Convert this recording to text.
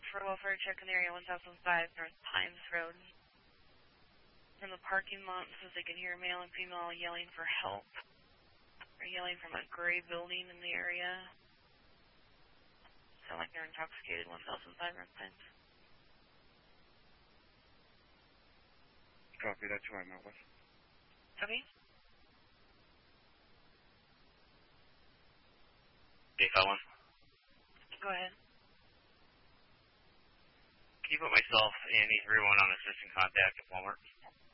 for welfare check in the area 1005 North Pines Road. From the parking lot says they can hear a male and female yelling for help. They're yelling from a gray building in the area. Sound like they're intoxicated. 1005 North Pines. Copy, that's who I met with. Copy. Hey, Felon. Go ahead. Can you put myself and E31 on assistant contact at Walmart?